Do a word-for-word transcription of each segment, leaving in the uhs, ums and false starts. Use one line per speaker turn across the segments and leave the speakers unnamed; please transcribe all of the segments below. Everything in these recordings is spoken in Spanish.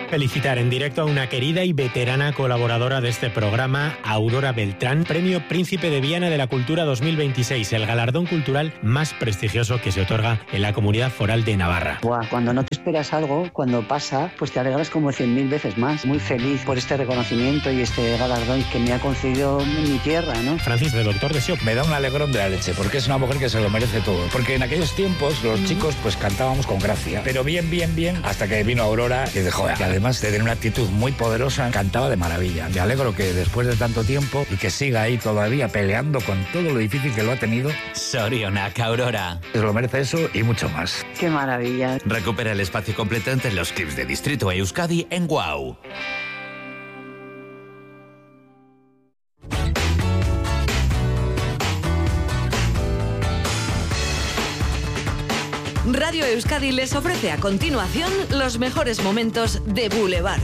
Felicitar en directo a una querida y veterana colaboradora de este programa, Aurora Beltrán, Premio Príncipe de Viana de la Cultura dos mil veintiséis, el galardón cultural más prestigioso que se otorga en la Comunidad Foral de Navarra.
Buah, cuando no te esperas algo, cuando pasa, pues te alegras como cien mil veces más. Muy feliz por este reconocimiento y este galardón que me ha concedido mi tierra, ¿no?
Francis, de Doctor de Sioc.
Me da un alegrón de la leche, porque es una mujer que se lo merece todo. Porque en aquellos tiempos los mm. chicos pues cantábamos con gracia, pero bien, bien, bien, hasta que vino Aurora y dijo, que además de tener una actitud muy poderosa, cantaba de maravilla. Me alegro que después de tanto tiempo y que siga ahí todavía peleando con todo lo difícil que lo ha tenido.
Sorionak, Aurora.
Se lo merece eso y mucho más.
¡Qué maravilla!
Recupera el espacio completo entre los clips de Distrito e Euskadi en Wow.
Radio Euskadi les ofrece a continuación los mejores momentos de Boulevard.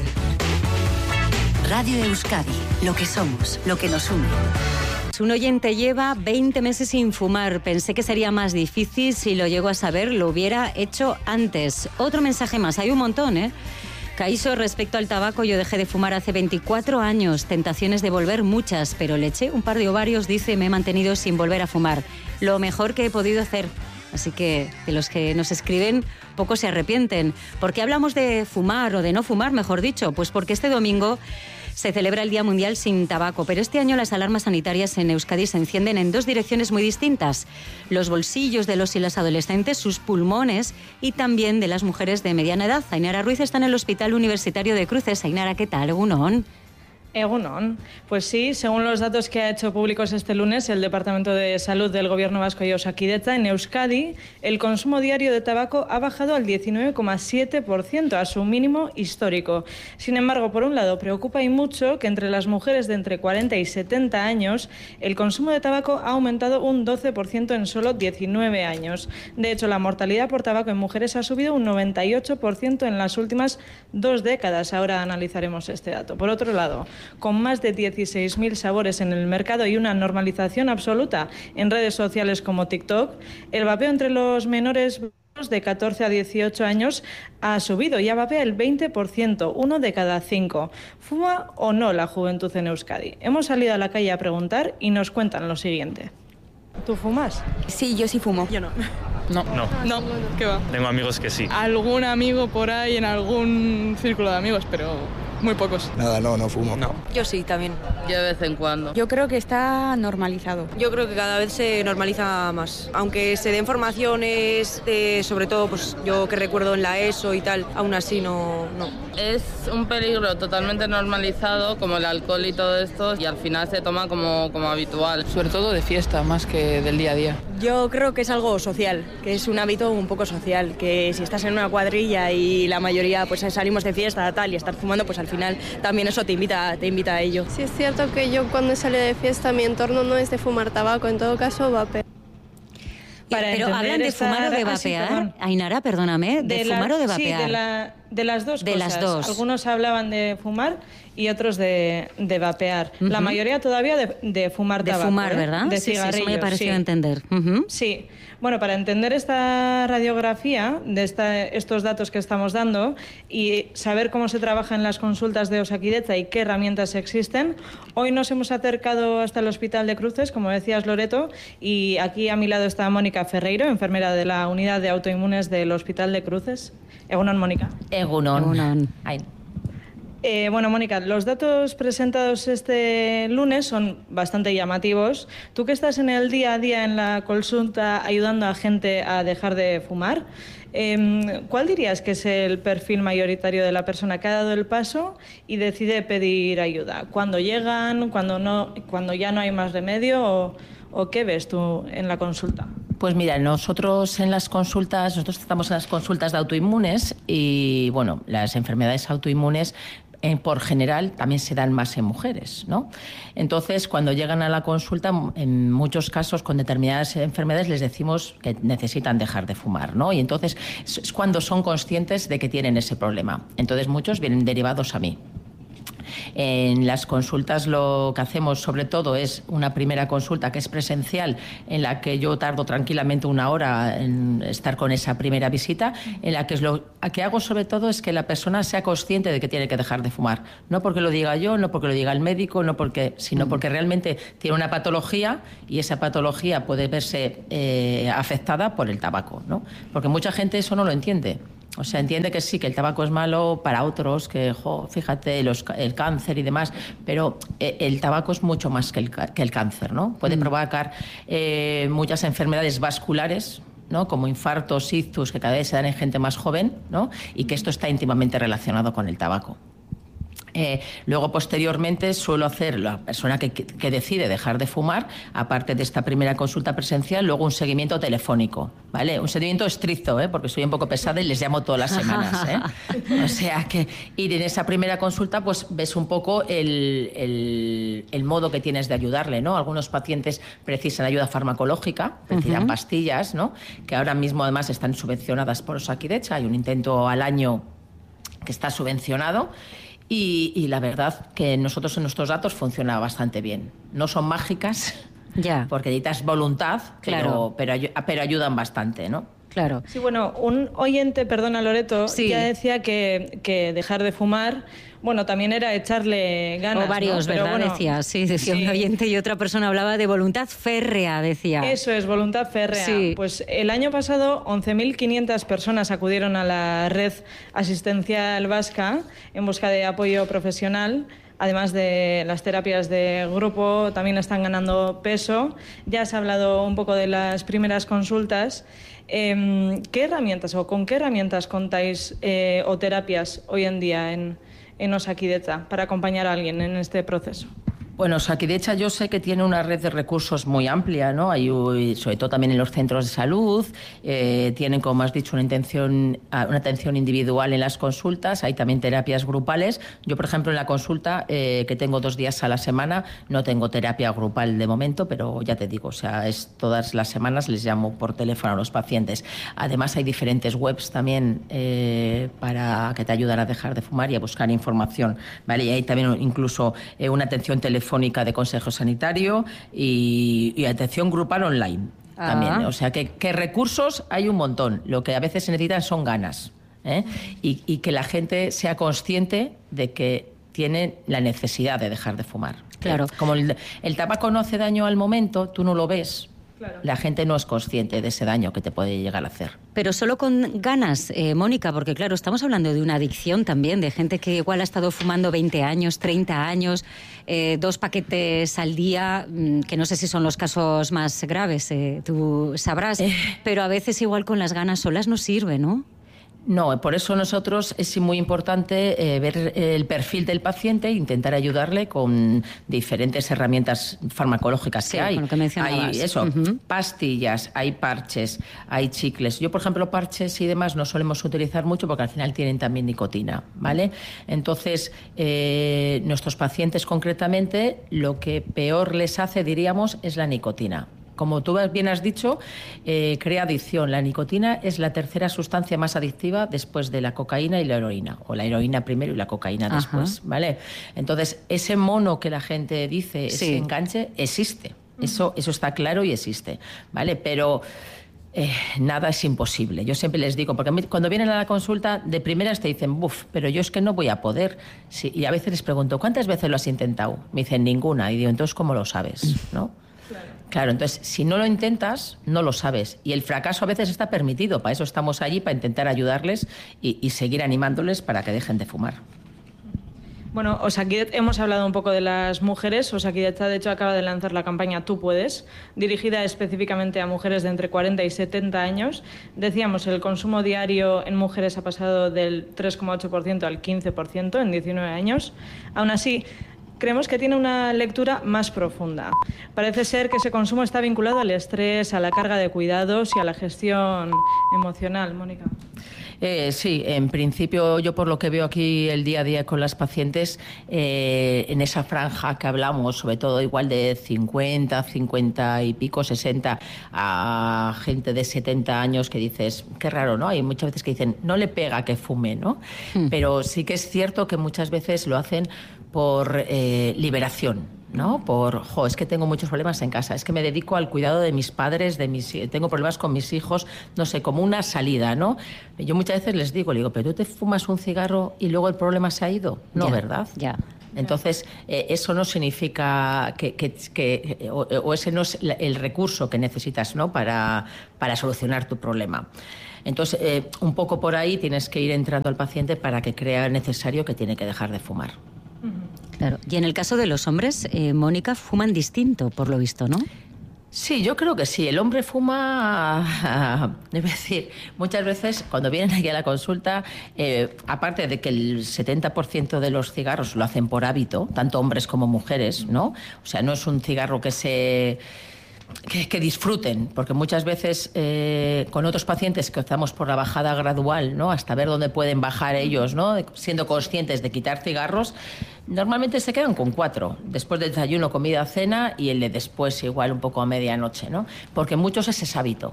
Radio Euskadi, lo que somos, lo que nos une.
Un oyente lleva veinte meses sin fumar. Pensé que sería más difícil. Si lo llego a saber, lo hubiera hecho antes. Otro mensaje más. Hay un montón, ¿eh? Caiso, respecto al tabaco, yo dejé de fumar hace veinticuatro años. Tentaciones de volver muchas, pero le eché un par de ovarios. Dice, me he mantenido sin volver a fumar. Lo mejor que he podido hacer. Así que de los que nos escriben, pocos se arrepienten. ¿Por qué hablamos de fumar o de no fumar, mejor dicho? Pues porque este domingo se celebra el Día Mundial sin Tabaco, pero este año las alarmas sanitarias en Euskadi se encienden en dos direcciones muy distintas. Los bolsillos de los y las adolescentes, sus pulmones y también de las mujeres de mediana edad. Ainara Ruiz está en el Hospital Universitario de Cruces. Ainara, ¿qué tal? Egunon.
Egunon. Pues sí, según los datos que ha hecho públicos este lunes el Departamento de Salud del Gobierno Vasco y Osakidetza, en Euskadi el consumo diario de tabaco ha bajado al diecinueve coma siete por ciento, a su mínimo histórico. Sin embargo, por un lado, preocupa y mucho que entre las mujeres de entre cuarenta y setenta años el consumo de tabaco ha aumentado un doce por ciento en solo diecinueve años. De hecho, la mortalidad por tabaco en mujeres ha subido un noventa y ocho por ciento en las últimas dos décadas. Ahora analizaremos este dato. Por otro lado, con más de dieciséis mil sabores en el mercado y una normalización absoluta en redes sociales como TikTok, el vapeo entre los menores de catorce a dieciocho años ha subido y ya vapea el veinte por ciento, uno de cada cinco. ¿Fuma o no la juventud en Euskadi? Hemos salido a la calle a preguntar y nos cuentan lo siguiente. ¿Tú fumas?
Sí, yo sí fumo.
Yo no.
No. No.
No, ¿qué va?
Tengo amigos que sí.
Algún amigo por ahí en algún círculo de amigos, pero muy pocos.
Nada, no, no fumo.
No.
Yo sí, también.
Yo de vez en cuando.
Yo creo que está normalizado.
Yo creo que cada vez se normaliza más. Aunque se den formaciones, de, sobre todo, pues yo que recuerdo en la ESO y tal, aún así no, no. Es un peligro totalmente normalizado, como el alcohol y todo esto, y al final se toma como, como habitual.
Sobre todo de fiesta, más que del día a día.
Yo creo que es algo social, que es un hábito un poco social, que si estás en una cuadrilla y la mayoría pues salimos de fiesta tal y estar fumando, pues al final también eso te invita, te invita a ello.
Sí, es cierto que yo cuando salgo de fiesta mi entorno no es de fumar tabaco, en todo caso vapeo.
Para Pero hablan de fumar o de vapear, ah, Ainara, perdóname, ¿de, de fumar la, o de vapear?
Sí, de, la, de las dos
de
cosas.
Las dos.
Algunos hablaban de fumar y otros de, de vapear. Uh-huh. La mayoría todavía de, de fumar
de
tabaco.
De fumar,
¿eh?
¿verdad?
De
sí,
cigarrillos.
Sí, eso me pareció
sí.
entender. Uh-huh.
Sí. Bueno, para entender esta radiografía de esta, estos datos que estamos dando y saber cómo se trabaja en las consultas de Osakidetza y qué herramientas existen, hoy nos hemos acercado hasta el Hospital de Cruces, como decías, Loreto, y aquí a mi lado está Mónica Ferreiro, enfermera de la unidad de autoinmunes del Hospital de Cruces. Egunon, Mónica.
Egunon.
Egunon.
Ay.
Eh, bueno, Mónica, los datos presentados este lunes son bastante llamativos. Tú que estás en el día a día en la consulta ayudando a gente a dejar de fumar, eh, ¿cuál dirías que es el perfil mayoritario de la persona que ha dado el paso y decide pedir ayuda? ¿Cuándo llegan? ¿Cuándo no, cuando ya no hay más remedio? ¿O, o qué ves tú en la consulta?
Pues mira, nosotros en las consultas, nosotros estamos en las consultas de autoinmunes y, bueno, las enfermedades autoinmunes Eh, por general también se dan más en mujeres, ¿no? Entonces, cuando llegan a la consulta, en muchos casos con determinadas enfermedades les decimos que necesitan dejar de fumar, ¿no? Y entonces es cuando son conscientes de que tienen ese problema. Entonces, muchos vienen derivados a mí. En las consultas lo que hacemos sobre todo es una primera consulta que es presencial, en la que yo tardo tranquilamente una hora en estar con esa primera visita, en la que es lo que hago sobre todo es que la persona sea consciente de que tiene que dejar de fumar. No porque lo diga yo, no porque lo diga el médico, no porque, sino porque realmente tiene una patología y esa patología puede verse eh, afectada por el tabaco, ¿no? Porque mucha gente eso no lo entiende. O sea, entiende que sí, que el tabaco es malo para otros, que, jo, fíjate, los, el cáncer y demás, pero eh, el tabaco es mucho más que el, que el cáncer, ¿no? Puede mm. provocar eh, muchas enfermedades vasculares, ¿no? Como infartos, ictus, que cada vez se dan en gente más joven, ¿no? Y que esto está íntimamente relacionado con el tabaco. Eh, luego, posteriormente, suelo hacer la persona que, que, que decide dejar de fumar, aparte de esta primera consulta presencial, luego un seguimiento telefónico, ¿vale? Un seguimiento estricto, ¿eh? Porque soy un poco pesada y les llamo todas las semanas, ¿eh? O sea que ir en esa primera consulta, pues ves un poco el, el, el modo que tienes de ayudarle, ¿no? Algunos pacientes precisan ayuda farmacológica, precisan uh-huh. pastillas, ¿no? Que ahora mismo además están subvencionadas por Osakidetza, hay un intento al año que está subvencionado. Y, y la verdad que nosotros en nuestros datos funciona bastante bien. No son mágicas,
ya.
porque necesitas voluntad,
claro.
pero, pero, pero ayudan bastante, ¿no?
Claro.
Sí, bueno, un oyente, perdona Loreto,
sí.
ya decía que, que dejar de fumar, bueno, también era echarle ganas.
O varios,
¿no?
¿verdad?
Bueno,
decía, sí, decía sí. un oyente y otra persona hablaba de voluntad férrea, decía.
Eso es, voluntad férrea.
Sí.
Pues el año pasado once mil quinientas personas acudieron a la red asistencial vasca en busca de apoyo profesional. Además de las terapias de grupo, también están ganando peso. Ya se ha hablado un poco de las primeras consultas. Eh, ¿Qué herramientas o con qué herramientas contáis eh, o terapias hoy en día en, en Osakidetza para acompañar a alguien en este proceso?
Bueno, Osakidetza yo sé que tiene una red de recursos muy amplia, ¿no? Hay, sobre todo también en los centros de salud, eh, tienen, como has dicho, una atención, una atención individual en las consultas, hay también terapias grupales. Yo, por ejemplo, en la consulta, eh, que tengo dos días a la semana, no tengo terapia grupal de momento, pero ya te digo, o sea, es todas las semanas les llamo por teléfono a los pacientes. Además, hay diferentes webs también eh, para que te ayudan a dejar de fumar y a buscar información, ¿vale? Y hay también incluso eh, una atención telefónica de consejo sanitario y, y atención grupal online ah. también. O sea, que, que recursos hay un montón. Lo que a veces se necesitan son ganas, ¿eh? y, y que la gente sea consciente de que tiene la necesidad de dejar de fumar.
Claro.
Como el, el tabaco no hace daño al momento, tú no lo ves.
Claro.
La gente no es consciente de ese daño que te puede llegar a hacer.
Pero solo con ganas, eh, Mónica, porque claro, estamos hablando de una adicción también, de gente que igual ha estado fumando veinte años, treinta años, eh, dos paquetes al día, que no sé si son los casos más graves, eh, tú sabrás, eh. pero a veces igual con las ganas solas no sirve, ¿no?
No, por eso nosotros es muy importante eh, ver el perfil del paciente e intentar ayudarle con diferentes herramientas farmacológicas
sí,
que hay.
Con lo que mencionabas.
Hay eso,
uh-huh.
pastillas, hay parches, hay chicles. Yo, por ejemplo, parches y demás no solemos utilizar mucho porque al final tienen también nicotina, ¿vale? Entonces, eh, nuestros pacientes concretamente lo que peor les hace, diríamos, es la nicotina. Como tú bien has dicho, eh, crea adicción. La nicotina es la tercera sustancia más adictiva después de la cocaína y la heroína, o la heroína primero y la cocaína
Ajá. después,
¿vale? Entonces, ese mono que la gente dice,
sí.
ese enganche, existe. Eso, eso está claro y existe, ¿vale? Pero eh, nada es imposible. Yo siempre les digo, porque cuando vienen a la consulta, de primeras te dicen, buf, pero yo es que no voy a poder. Sí, y a veces les pregunto, ¿cuántas veces lo has intentado? Me dicen, ninguna. Y digo, entonces, ¿cómo lo sabes? ¿No?
Claro.
Claro, entonces, si no lo intentas, no lo sabes. Y el fracaso a veces está permitido. Para eso estamos allí, para intentar ayudarles y, y seguir animándoles para que dejen de fumar.
Bueno, Osakidetza, hemos hablado un poco de las mujeres. Osakidetza, de hecho, acaba de lanzar la campaña Tú Puedes, dirigida específicamente a mujeres de entre cuarenta y setenta años. Decíamos, el consumo diario en mujeres ha pasado del tres coma ocho por ciento al quince por ciento en diecinueve años. Aún así, creemos que tiene una lectura más profunda. Parece ser que ese consumo está vinculado al estrés, a la carga de cuidados y a la gestión emocional. Mónica.
Eh, sí, en principio yo por lo que veo aquí el día a día con las pacientes, eh, en esa franja que hablamos, sobre todo igual de cincuenta, cincuenta y pico, sesenta, a gente de setenta años que dices, qué raro, ¿no? Hay muchas veces que dicen, no le pega que fume, ¿no? Mm. Pero sí que es cierto que muchas veces lo hacen por eh, liberación. ¿No? Por, jo, es que tengo muchos problemas en casa, es que me dedico al cuidado de mis padres, de mis, tengo problemas con mis hijos, no sé, como una salida, ¿no? Yo muchas veces les digo, le digo, pero tú te fumas un cigarro y luego el problema se ha ido, ¿no?
Ya,
¿Verdad?
Ya.
Entonces, eh, eso no significa que, que, que o, o ese no es el recurso que necesitas, ¿no? Para, para solucionar tu problema. Entonces, eh, un poco por ahí tienes que ir entrando al paciente para que crea necesario que tiene que dejar de fumar.
Claro. Y en el caso de los hombres, eh, Mónica, fuman distinto, por lo visto, ¿no?
Sí, yo creo que sí. El hombre fuma, es decir, muchas veces cuando vienen aquí a la consulta, eh, aparte de que el setenta por ciento de los cigarros lo hacen por hábito, tanto hombres como mujeres, ¿no? O sea, no es un cigarro que se... Que, que disfruten, porque muchas veces eh, con otros pacientes que optamos por la bajada gradual, ¿no? Hasta ver dónde pueden bajar ellos, ¿no? Siendo conscientes de quitar cigarros, normalmente se quedan con cuatro, después del desayuno, comida, cena, y el de después igual un poco a medianoche, ¿no? Porque muchos ese es hábito.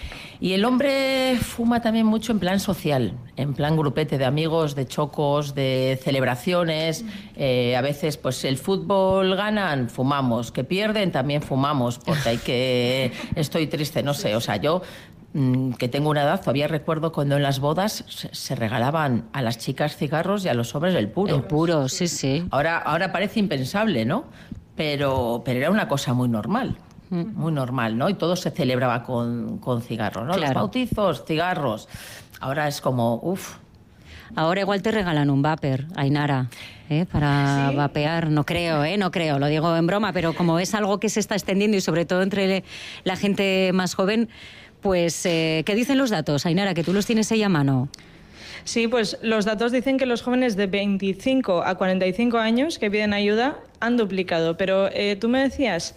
Y el hombre fuma también mucho en plan social, en plan grupete de amigos, de chocos, de celebraciones. Eh, a veces, pues el fútbol ganan, fumamos. Que pierden, también fumamos, porque hay que... Estoy triste, no sé. O sea, yo, mmm, que tengo una edad, todavía recuerdo cuando en las bodas se, se regalaban a las chicas cigarros y a los hombres el puro.
El puro, sí, sí.
Ahora, ahora parece impensable, ¿no? Pero, pero era una cosa muy normal. Muy normal, ¿no? Y todo se celebraba con, con cigarros, ¿no? Claro. Los bautizos, cigarros. Ahora es como, uff.
Ahora igual te regalan un vapor, Ainara, ¿eh? Para ¿Sí? vapear. No creo, ¿eh? No creo, lo digo en broma, pero como es algo que se está extendiendo y sobre todo entre la gente más joven, pues, eh, ¿qué dicen los datos, Ainara? Que tú los tienes ahí a mano.
Sí, pues los datos dicen que los jóvenes de veinticinco a cuarenta y cinco años que piden ayuda han duplicado, pero eh, tú me decías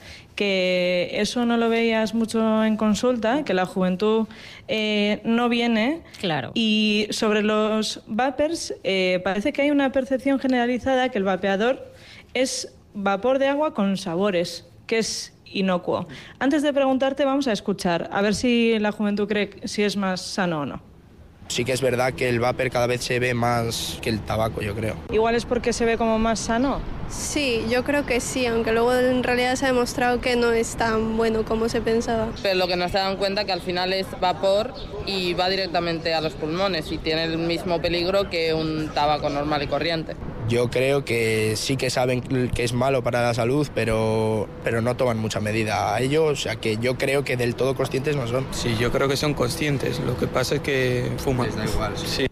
que eso no lo veías mucho en consulta, que la juventud eh, no viene.
Claro.
Y sobre los vapers, eh, parece que hay una percepción generalizada que el vapeador es vapor de agua con sabores, que es inocuo. Antes de preguntarte, vamos a escuchar, a ver si la juventud cree si es más sano o no.
Sí que es verdad que el vapor cada vez se ve más que el tabaco, yo creo.
¿Igual es porque se ve como más sano?
Sí, yo creo que sí, aunque luego en realidad se ha demostrado que no es tan bueno como se pensaba.
Pero lo que no se dan cuenta que al final es vapor y va directamente a los pulmones y tiene el mismo peligro que un tabaco normal y corriente.
Yo creo que sí que saben que es malo para la salud, pero, pero no toman mucha medida a ello, o sea que yo creo que del todo conscientes no son.
Sí, yo creo que son conscientes, lo que pasa es que fuman.
Les da igual, sí. sí.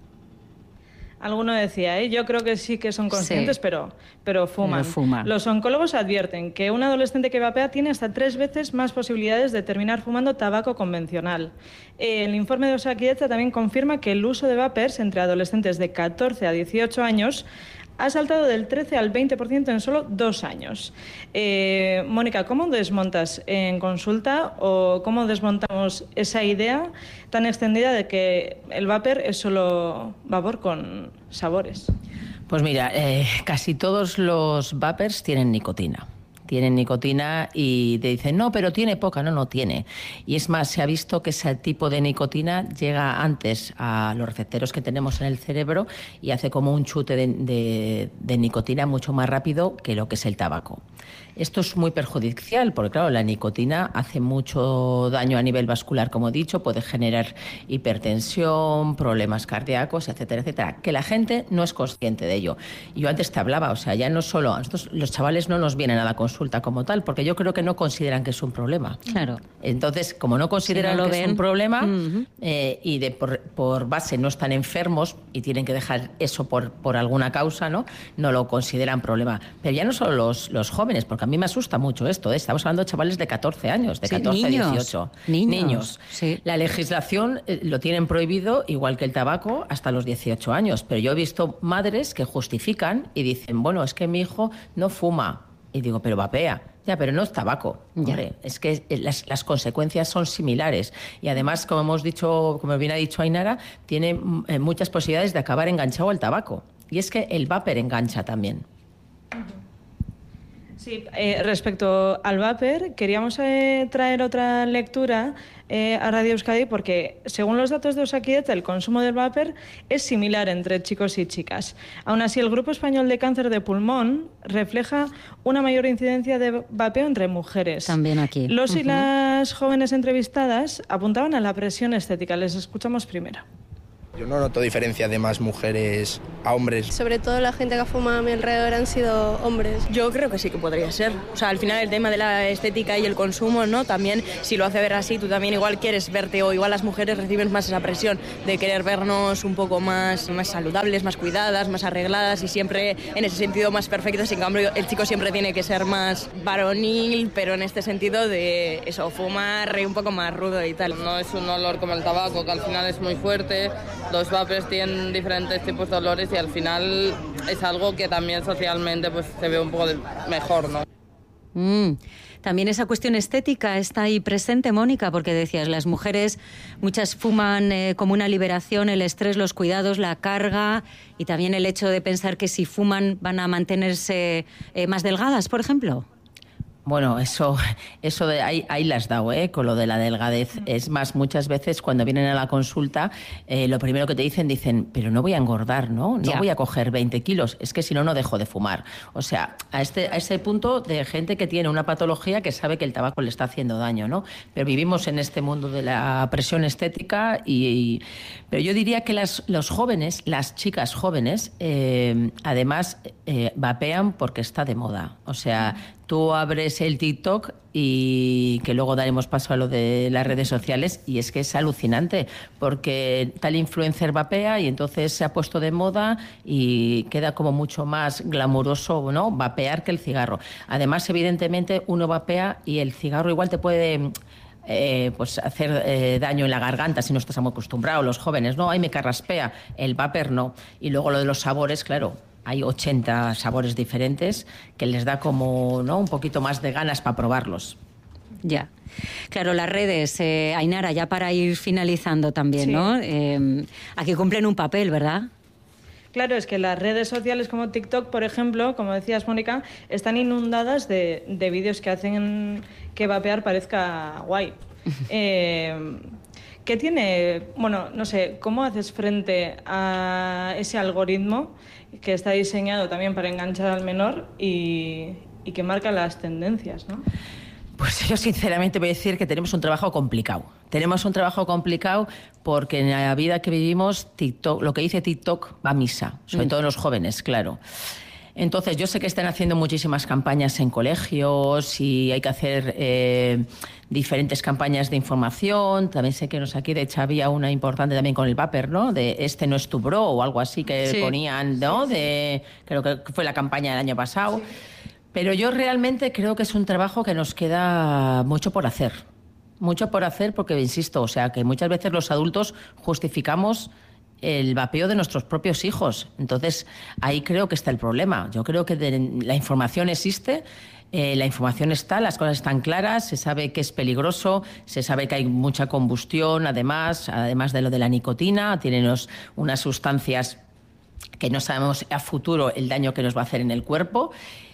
Alguno decía, ¿eh? Yo creo que sí que son conscientes, sí. pero, pero fuman.
Pero fuma.
Los oncólogos advierten que un adolescente que vapea tiene hasta tres veces más posibilidades de terminar fumando tabaco convencional. El informe de Osakidetza también confirma que el uso de vapers entre adolescentes de catorce a dieciocho años ha saltado del trece al veinte por ciento en solo dos años. Eh, Mónica, ¿cómo desmontas en consulta o cómo desmontamos esa idea tan extendida de que el vapor es solo vapor con sabores?
Pues mira, eh, casi todos los vapers tienen nicotina. Tienen nicotina y te dicen, no, pero tiene poca. No, no tiene. Y es más, se ha visto que ese tipo de nicotina llega antes a los receptores que tenemos en el cerebro y hace como un chute de, de, de nicotina mucho más rápido que lo que es el tabaco. Esto es muy perjudicial porque, claro, la nicotina hace mucho daño a nivel vascular, como he dicho, puede generar hipertensión, problemas cardíacos, etcétera, etcétera, que la gente no es consciente de ello. Y yo antes te hablaba, o sea, ya no solo, a nosotros los chavales no nos vienen a la consulta como tal, porque yo creo que no consideran que es un problema.
Claro.
Entonces, como no consideran si no lo que ven, es un problema uh-huh. eh, y de por, por base no están enfermos y tienen que dejar eso por, por alguna causa, ¿no? No lo consideran problema. Pero ya no solo los, los jóvenes, porque a mí me asusta mucho esto, ¿eh? Estamos hablando de chavales de catorce años, de catorce sí, niños, a dieciocho.
Niños.
niños.
Sí.
La legislación eh, lo tienen prohibido, igual que el tabaco, hasta los dieciocho años. Pero yo he visto madres que justifican y dicen, bueno, es que mi hijo no fuma. Y digo, pero vapea. Ya, pero no es tabaco. Hombre, es que las, las consecuencias son similares. Y además, como hemos dicho, como bien ha dicho Ainara, tiene eh, muchas posibilidades de acabar enganchado al tabaco. Y es que el vapor engancha también.
Sí, eh, respecto al vapor, queríamos eh, traer otra lectura eh, a Radio Euskadi porque, según los datos de Osakidetza, el consumo del vapor es similar entre chicos y chicas. Aún así, el Grupo Español de Cáncer de Pulmón refleja una mayor incidencia de vapeo entre mujeres.
También aquí.
Los
uh-huh.
y las jóvenes entrevistadas apuntaban a la presión estética. Les escuchamos primero.
Yo no noto diferencia de más mujeres a hombres.
Sobre todo la gente que ha fumado a mi alrededor han sido hombres.
Yo creo que sí que podría ser. O sea, al final el tema de la estética y el consumo, ¿no? También, si lo hace ver así, tú también igual quieres verte, o igual las mujeres reciben más esa presión de querer vernos un poco más, más saludables, más cuidadas, más arregladas y siempre en ese sentido más perfectas. En cambio, el chico siempre tiene que ser más varonil, pero en este sentido de eso, fumar un poco más rudo y tal.
No es un olor como el tabaco, que al final es muy fuerte. Los vapers tienen diferentes tipos de olores y al final es algo que también socialmente pues se ve un poco mejor, ¿no?
Mm. También esa cuestión estética está ahí presente, Mónica, porque decías, las mujeres, muchas fuman eh, como una liberación, el estrés, los cuidados, la carga, y también el hecho de pensar que si fuman van a mantenerse eh, más delgadas, por ejemplo.
Bueno, eso, eso de ahí, ahí las has dado, ¿eh? Con lo de la delgadez. Es más, muchas veces cuando vienen a la consulta, eh, lo primero que te dicen, dicen, pero no voy a engordar, ¿no? No ya. voy a coger veinte kilos, es que si no, no dejo de fumar. O sea, a este, a ese punto de gente que tiene una patología que sabe que el tabaco le está haciendo daño, ¿no? Pero vivimos en este mundo de la presión estética y... y pero yo diría que las, los jóvenes, las chicas jóvenes, eh, además, eh, vapean porque está de moda. O sea... Tú abres el TikTok y que luego daremos paso a lo de las redes sociales y es que es alucinante porque tal influencer vapea y entonces se ha puesto de moda y queda como mucho más glamuroso, ¿no? Vapear que el cigarro. Además, evidentemente, uno vapea y el cigarro igual te puede... Eh, pues hacer eh, daño en la garganta si no estás muy acostumbrado, los jóvenes, ¿no? Ay, me carraspea, el vapor no. Y luego lo de los sabores, claro, hay ochenta sabores diferentes que les da como, ¿no? Un poquito más de ganas para probarlos.
Ya. Claro, las redes, eh, Ainara, ya para ir finalizando también, sí. ¿no? Eh, aquí cumplen un papel, ¿verdad?
Claro, es que las redes sociales como TikTok, por ejemplo, como decías, Mónica, están inundadas de, de vídeos que hacen que vapear parezca guay. eh, ¿Qué tiene? Bueno, no sé, ¿cómo haces frente a ese algoritmo que está diseñado también para enganchar al menor y, y que marca las tendencias, ¿no?
Pues yo sinceramente voy a decir que tenemos un trabajo complicado. Tenemos un trabajo complicado porque en la vida que vivimos, TikTok, lo que dice TikTok va a misa, sobre mm. todo en los jóvenes, claro. Entonces, yo sé que están haciendo muchísimas campañas en colegios y hay que hacer eh, diferentes campañas de información. También sé que nos aquí, de hecho, había una importante también con el vapor, ¿no? De este no es tu bro o algo así que sí. ponían, ¿no? Sí, sí. De, creo que fue la campaña del año pasado. Sí. Pero yo realmente creo que es un trabajo que nos queda mucho por hacer. Mucho por hacer porque, insisto, o sea, que muchas veces los adultos justificamos el vapeo de nuestros propios hijos. Entonces, ahí creo que está el problema. Yo creo que de, la información existe, eh, la información está, las cosas están claras, se sabe que es peligroso, se sabe que hay mucha combustión, además, además de lo de la nicotina, tienen unos, unas sustancias que no sabemos a futuro el daño que nos va a hacer en el cuerpo.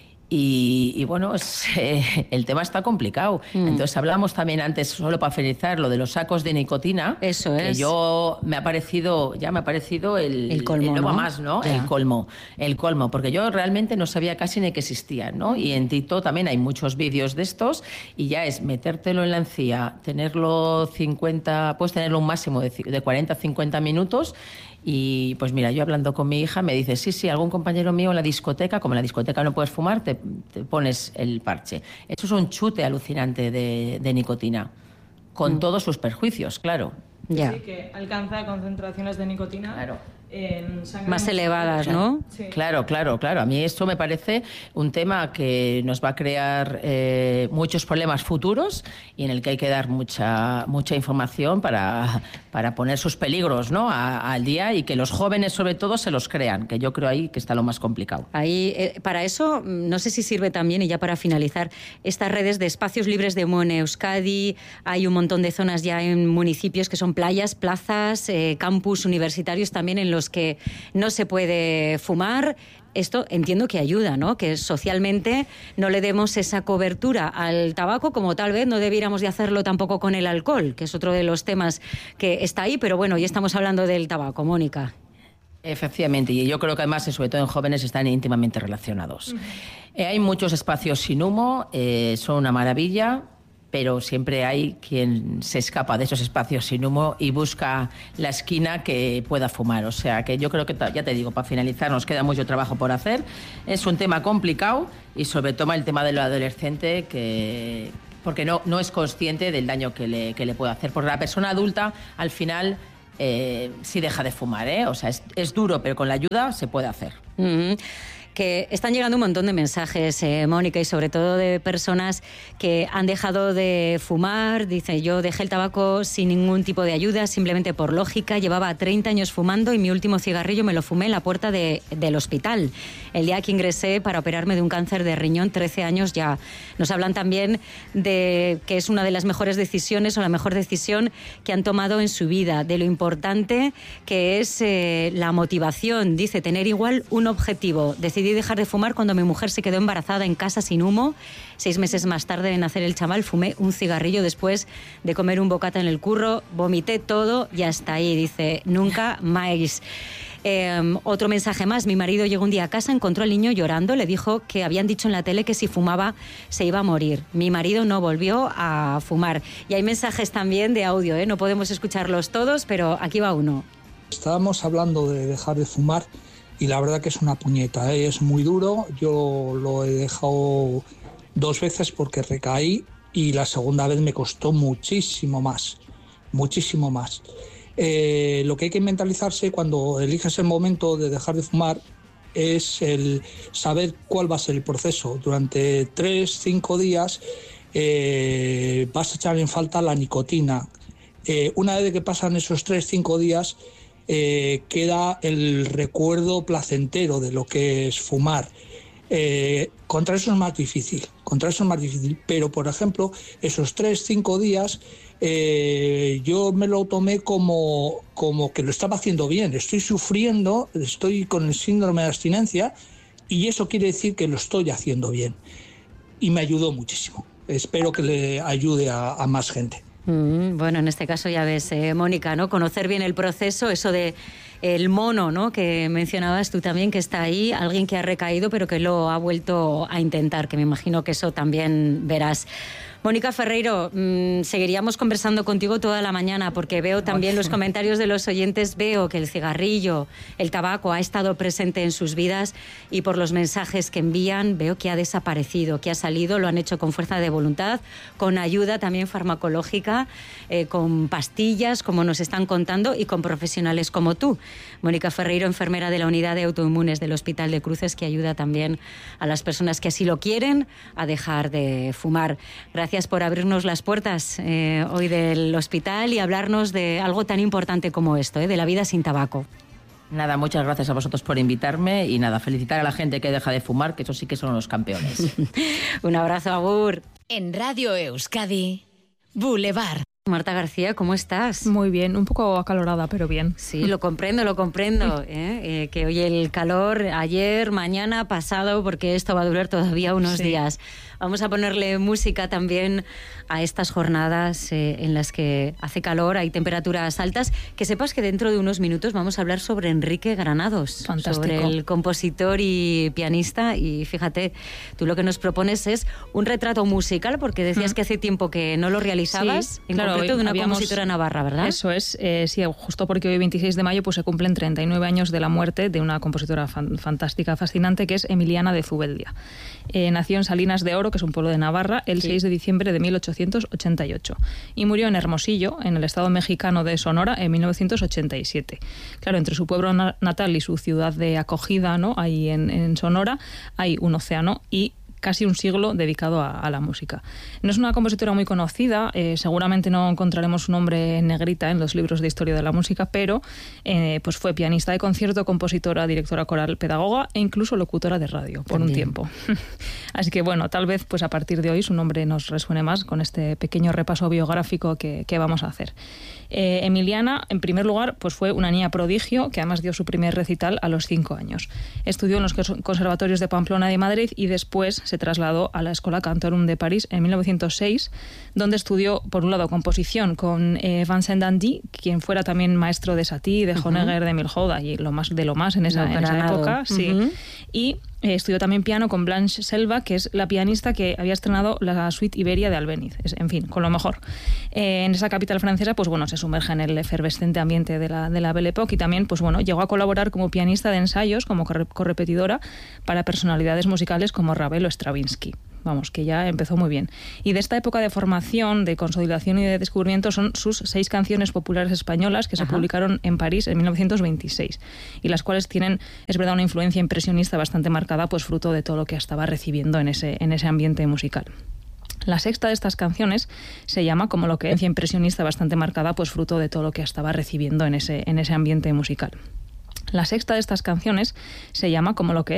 Y, y bueno, es, eh, el tema está complicado. Mm. Entonces hablamos también antes, solo para finalizar, lo de los sacos de nicotina.
Eso es.
Que yo me ha parecido, ya me ha parecido el,
el colmo,
el nuevo
¿no?
más, ¿no?
Ya.
El colmo, el colmo, porque yo realmente no sabía casi ni que existían, ¿no? Y en TikTok también hay muchos vídeos de estos y ya es metértelo en la encía, tenerlo cincuenta, puedes tenerlo un máximo de, de cuarenta a cincuenta minutos. Y pues mira, yo hablando con mi hija me dice, sí, sí, algún compañero mío en la discoteca, como en la discoteca no puedes fumar, te, te pones el parche. Esto es un chute alucinante de, de nicotina, con mm. todos sus perjuicios, claro.
Ya. Sí, que alcanza concentraciones de nicotina.
Claro.
más elevadas, ¿no?
Sí. Claro, claro, claro. A mí esto me parece un tema que nos va a crear eh, muchos problemas futuros y en el que hay que dar mucha mucha información para, para poner sus peligros, ¿no?, a, al día y que los jóvenes, sobre todo, se los crean, que yo creo ahí que está lo más complicado.
Ahí, eh, para eso, no sé si sirve también, y ya para finalizar, estas redes de espacios libres de humo en Euskadi. Hay un montón de zonas ya en municipios que son playas, plazas, eh, campus universitarios también en los que no se puede fumar. Esto entiendo que ayuda, ¿no?, que socialmente no le demos esa cobertura al tabaco, como tal vez no debiéramos de hacerlo tampoco con el alcohol, que es otro de los temas que está ahí, pero bueno, ya estamos hablando del tabaco. Mónica.
Efectivamente, y yo creo que además, sobre todo en jóvenes, están íntimamente relacionados. Uh-huh. Eh, hay muchos espacios sin humo, eh, son una maravilla, pero siempre hay quien se escapa de esos espacios sin humo y busca la esquina que pueda fumar. O sea que yo creo que, ya te digo, para finalizar, nos queda mucho trabajo por hacer. Es un tema complicado y sobre todo el tema del adolescente, que porque no, no es consciente del daño que le, que le puede hacer. Porque la persona adulta, al final, eh, sí deja de fumar, ¿eh? O sea, es, es duro, pero con la ayuda se puede hacer.
Mm-hmm. Que están llegando un montón de mensajes, eh, Mónica, y sobre todo de personas que han dejado de fumar. Dice, yo dejé el tabaco sin ningún tipo de ayuda, simplemente por lógica. Llevaba treinta años fumando y mi último cigarrillo me lo fumé en la puerta de, del hospital. El día que ingresé para operarme de un cáncer de riñón, trece años ya. Nos hablan también de que es una de las mejores decisiones o la mejor decisión que han tomado en su vida, de lo importante que es eh, la motivación. Dice, tener igual un objetivo. Decidí dejar de fumar cuando mi mujer se quedó embarazada en casa sin humo. Seis meses más tarde de nacer el chaval, fumé un cigarrillo después de comer un bocata en el curro, vomité todo y hasta ahí. Dice, nunca más. Eh, otro mensaje más. Mi marido llegó un día a casa, encontró al niño llorando, le dijo que habían dicho en la tele que si fumaba se iba a morir. Mi marido no volvió a fumar. Y hay mensajes también de audio, ¿eh? No podemos escucharlos todos, pero aquí va uno.
Estábamos hablando de dejar de fumar y la verdad que es una puñeta, ¿eh? Es muy duro. Yo lo he dejado dos veces porque recaí y la segunda vez me costó muchísimo más, muchísimo más. Eh, lo que hay que mentalizarse cuando eliges el momento de dejar de fumar es el saber cuál va a ser el proceso. Durante tres, cinco días eh, vas a echar en falta la nicotina. Eh, una vez que pasan esos tres, cinco días, Eh, queda el recuerdo placentero de lo que es fumar. Eh, contra eso es más difícil, contra eso es más difícil, pero por ejemplo, esos tres, cinco días eh, yo me lo tomé como, como que lo estaba haciendo bien. Estoy sufriendo, estoy con el síndrome de abstinencia y eso quiere decir que lo estoy haciendo bien. Y me ayudó muchísimo. Espero que le ayude a, a más gente.
Mm, bueno, en este caso ya ves, eh, Mónica, ¿no? Conocer bien el proceso, eso de el mono, ¿no?, que mencionabas tú también, que está ahí, alguien que ha recaído pero que lo ha vuelto a intentar, que me imagino que eso también verás. Mónica Ferreiro, mmm, seguiríamos conversando contigo toda la mañana porque veo también los comentarios de los oyentes, veo que el cigarrillo, el tabaco ha estado presente en sus vidas y por los mensajes que envían veo que ha desaparecido, que ha salido, lo han hecho con fuerza de voluntad, con ayuda también farmacológica, eh, con pastillas, como nos están contando, y con profesionales como tú. Mónica Ferreiro, enfermera de la unidad de autoinmunes del Hospital de Cruces, que ayuda también a las personas que así lo quieren a dejar de fumar. Gracias Gracias por abrirnos las puertas eh, hoy del hospital y hablarnos de algo tan importante como esto, eh, de la vida sin tabaco.
Nada, muchas gracias a vosotros por invitarme y nada, felicitar a la gente que deja de fumar, que esos sí que son los campeones.
Un abrazo, agur.
En Radio Euskadi, Boulevard.
Marta García, ¿cómo estás?
Muy bien, un poco acalorada, pero bien.
Sí, lo comprendo, lo comprendo. ¿eh? Eh, que hoy el calor, ayer, mañana, pasado, porque esto va a durar todavía unos sí. días. Vamos a ponerle música también a estas jornadas eh, en las que hace calor, hay temperaturas altas. Que sepas que dentro de unos minutos vamos a hablar sobre Enrique Granados,
Fantástico.
Sobre el compositor y pianista. Y fíjate, tú lo que nos propones es un retrato musical, porque decías mm. que hace tiempo que no lo realizabas,
sí,
en
claro,
concreto de una
habíamos,
compositora navarra, ¿verdad?
Eso es, eh, sí, justo porque hoy veintiséis de mayo pues se cumplen treinta y nueve años de la muerte de una compositora fan, fantástica, fascinante, que es Emiliana de Zubeldia. Eh, nació en Salinas de Oro, Socorro, que es un pueblo de Navarra, el sí. seis de diciembre de mil ochocientos ochenta y ocho. Y murió en Hermosillo, en el estado mexicano de Sonora, en mil novecientos ochenta y siete. Claro, entre su pueblo natal y su ciudad de acogida, ¿no?, ahí en, en Sonora, hay un océano y casi un siglo dedicado a, a la música. No es una compositora muy conocida, eh, seguramente no encontraremos su nombre en negrita en los libros de historia de la música, pero eh, pues fue pianista de concierto, compositora, directora coral, pedagoga e incluso locutora de radio por También. un tiempo. Así que bueno, tal vez pues a partir de hoy su nombre nos resuene más con este pequeño repaso biográfico que, que vamos a hacer. Eh, Emiliana, en primer lugar, pues fue una niña prodigio que además dio su primer recital a los cinco años. Estudió en los conservatorios de Pamplona y de Madrid y después se trasladó a la Escola Cantorum de París en mil novecientos seis, donde estudió, por un lado, composición con eh, Vincent Dandy, quien fuera también maestro de Satie, de Honegger, uh-huh. de Milhaud, y lo más de lo más en esa, en esa época. Uh-huh. Sí. Y eh, estudió también piano con Blanche Selva, que es la pianista que había estrenado la suite Iberia de Albéniz. Es, en fin, con lo mejor. Eh, en esa capital francesa, pues bueno, se sumerge en el efervescente ambiente de la, de la Belle Époque y también, pues bueno, llegó a colaborar como pianista de ensayos, como correpetidora para personalidades musicales como Ravel o Stravinsky. Vamos, que ya empezó muy bien. Y de esta época de formación, de consolidación y de descubrimiento son sus seis canciones populares españolas que Ajá. se publicaron en París en mil novecientos veintiséis y las cuales tienen, es verdad, una influencia impresionista bastante marcada, pues fruto de todo lo que estaba recibiendo en ese, en ese ambiente musical. La sexta de estas canciones se llama como lo que es impresionista bastante marcada, pues fruto de todo lo que estaba recibiendo en ese, en ese ambiente musical. La sexta de estas canciones se llama como lo que es